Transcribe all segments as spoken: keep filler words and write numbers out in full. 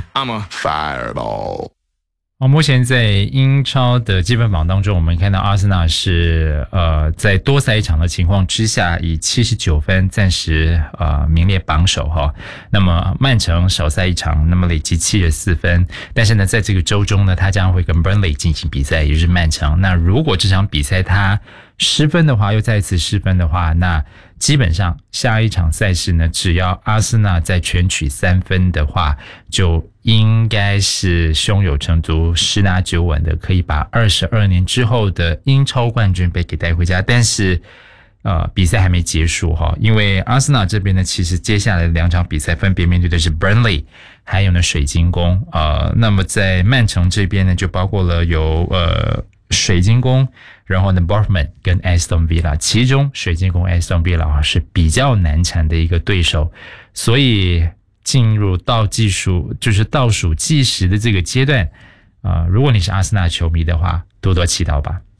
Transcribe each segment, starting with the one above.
I'm a fireball。 哦，目前在英超的积分榜当中，我们看到阿森纳是呃在多赛场的情况之下，以七十九分暂时呃名列榜首哈。那么曼城少赛一场，那么累积七十四分，但是呢，在这个周中呢，他将会跟 Burnley 进行比赛，也就是曼城。那如果这场比赛他失分的话，又再一次失分的话，那基本上下一场赛事呢，只要阿森纳再全取三分的话，就应该是胸有成竹，十拿九稳的，可以把二十二年之后的英超冠军杯给带回家。但是呃，比赛还没结束哈，因为阿森纳这边呢，其实接下来两场比赛分别面对的是 Burnley 还有呢水晶宫。呃，那么在曼城这边呢，就包括了有呃水晶宫，然后呢 Bournemouth 跟 Aston Villa， 其中水晶宫 Aston Villa 是比较难缠的一个对手，所以进入倒计数就是倒数计时的这个阶段啊、呃，如果你是阿森纳球迷的话，多多祈祷吧。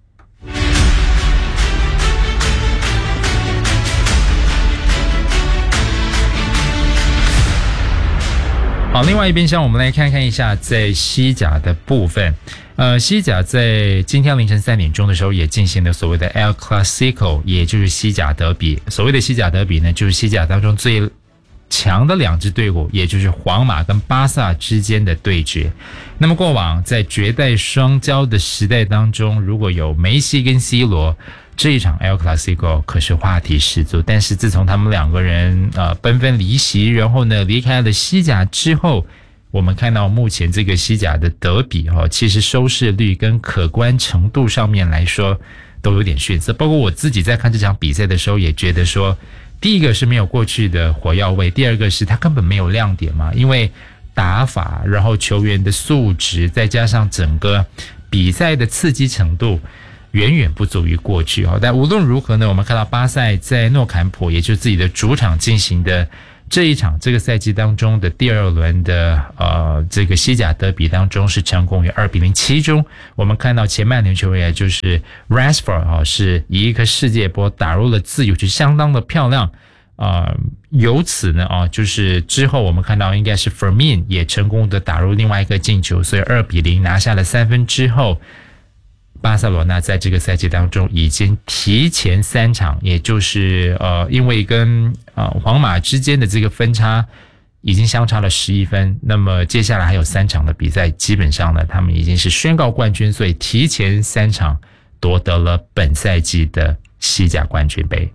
好，另外一边厢我们来看看一下在西甲的部分。呃，西甲在今天凌晨三点钟的时候也进行了所谓的 El Clasico， 也就是西甲德比。所谓的西甲德比呢，就是西甲当中最强的两支队伍，也就是皇马跟巴萨之间的对决。那么过往在绝代双骄的时代当中，如果有梅西跟 C 罗，这一场 El Clasico 可是话题十足。但是自从他们两个人呃纷纷离席，然后呢离开了西甲之后，我们看到目前这个西甲的德比哈、哦，其实收视率跟可观程度上面来说都有点逊色。包括我自己在看这场比赛的时候，也觉得说，第一个是没有过去的火药味，第二个是他根本没有亮点嘛，因为打法，然后球员的素质，再加上整个比赛的刺激程度，远远不足于过去哈。但无论如何呢，我们看到巴塞在诺坎普，也就是自己的主场进行的这一场这个赛季当中的第二轮的呃这个西甲德比当中，是成功于二比零。其中我们看到前曼联球员就是 Rashford 啊、哦，是以一颗世界波打入了自由球，相当的漂亮。呃，由此呢啊、哦，就是之后我们看到应该是 Firmino 也成功的打入另外一个进球，所以二比零拿下了三分之后，巴塞罗那在这个赛季当中已经提前三场，也就是呃，因为跟呃皇马之间的这个分差已经相差了十一分，那么接下来还有三场的比赛，基本上呢，他们已经是宣告冠军，所以提前三场夺得了本赛季的西甲冠军杯。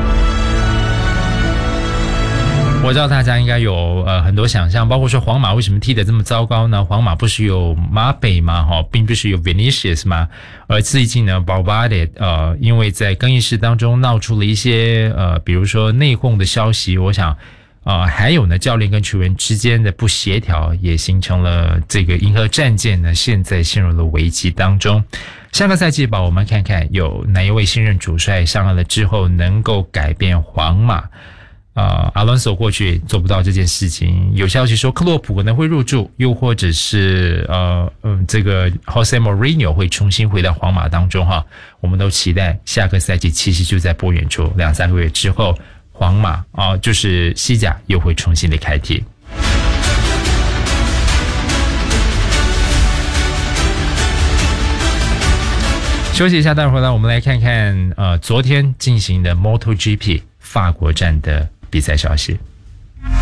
我知道大家应该有呃很多想象，包括说皇马为什么踢得这么糟糕呢？皇马不是有马贝吗？哈，并不是有 Vinicius 吗？而最近呢 Valverde 呃，因为在更衣室当中闹出了一些呃，比如说内讧的消息，我想呃，还有呢教练跟球员之间的不协调，也形成了这个银河战舰呢，现在陷入了危机当中。下个赛季吧，我们看看有哪一位新任主帅上来了之后，能够改变皇马。呃，阿伦索过去做不到这件事情，有消息说克洛普可能会入驻，又或者是呃嗯这个 Jose Mourinho 会重新回到皇马当中哈，我们都期待下个赛季其实就在不远处两三个月之后，皇马啊、呃、就是西甲又会重新的开踢。休息一下，待会儿回来我们来看看呃昨天进行的 MotoGP 法国站的比赛消息。